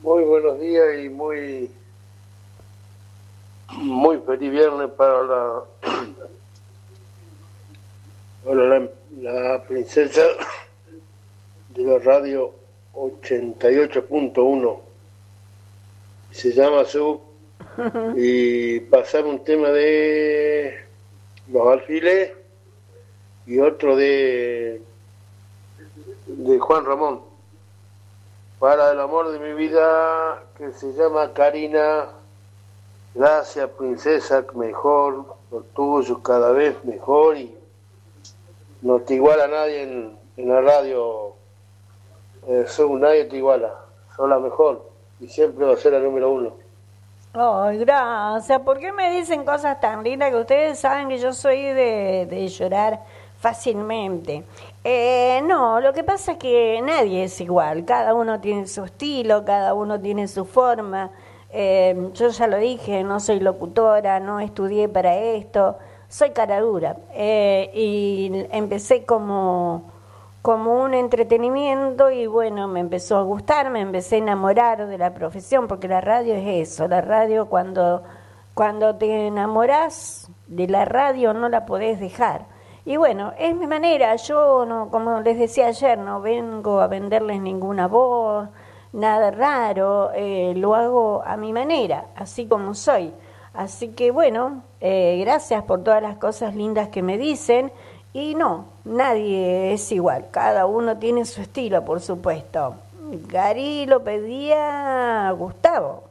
Muy buenos días y muy feliz viernes para la princesa de la radio 88.1. Se llama Su y pasar un tema de Los Alfiles y otro de Juan Ramón. Para el amor de mi vida, que se llama Karina. Gracias, princesa, mejor, lo tuyo cada vez mejor y no te iguala nadie en la radio. Nadie te iguala, sos la mejor y siempre va a ser la número uno. Ay, gracias. ¿Por qué me dicen cosas tan lindas que ustedes saben que yo soy de llorar fácilmente? No, lo que pasa es que nadie es igual. Cada uno tiene su estilo, cada uno tiene su forma. Yo ya lo dije, no soy locutora, no estudié para esto, soy cara dura. Y empecé como un entretenimiento y bueno, me empezó a gustar, me empecé a enamorar de la profesión, porque la radio es eso, la radio cuando te enamorás de la radio no la podés dejar. Y bueno, es mi manera, yo no, como les decía ayer, no vengo a venderles ninguna voz, nada raro, lo hago a mi manera, así como soy. Así que bueno, gracias por todas las cosas lindas que me dicen. Y no, nadie es igual, cada uno tiene su estilo, por supuesto. Gary lo pedía Gustavo.